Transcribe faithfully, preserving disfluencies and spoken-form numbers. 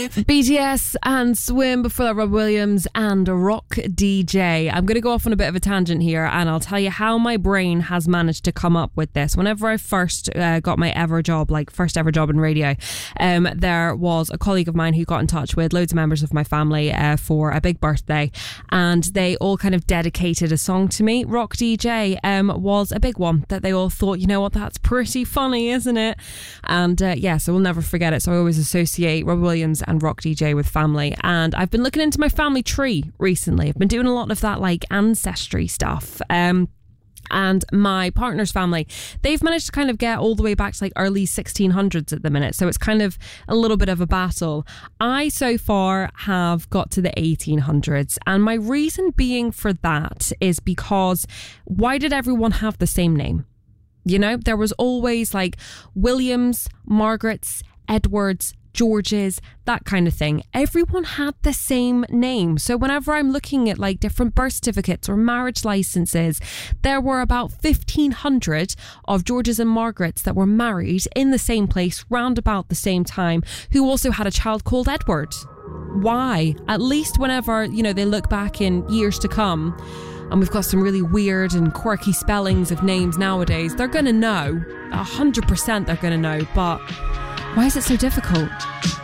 babe. B T S and Swim, before that Rob Williams and Rock D J. I'm going to go off on a bit of a tangent here, and I'll tell you how my brain has managed to come up with this. Whenever I first uh, got my ever job, like first ever job in radio, um, there was a colleague of mine who got in touch with loads of members of my family uh, for a big birthday, and they all kind of dedicated a song to me. Rock D J um, was a big one that they all thought, you know what, that's pretty funny, isn't it? And uh, yeah, so we'll never forget it. So I always associate Rob Williams and Rock D J with family. And I've been looking into my family tree recently. I've been doing a lot of that like ancestry stuff. Um, and my partner's family, they've managed to kind of get all the way back to like early sixteen hundreds at the minute. So it's kind of a little bit of a battle. I so far have got to the eighteen hundreds. And my reason being for that is because why did everyone have the same name? You know, there was always like Williams, Margarets, Edwards, Georges, that kind of thing. Everyone had the same name. So whenever I'm looking at like different birth certificates or marriage licenses, there were about fifteen hundred of Georges and Margarets that were married in the same place round about the same time, who also had a child called Edward. Why? At least whenever, you know, they look back in years to come, and we've got some really weird and quirky spellings of names nowadays, they're going to know. A hundred percent they're going to know. But why is it so difficult?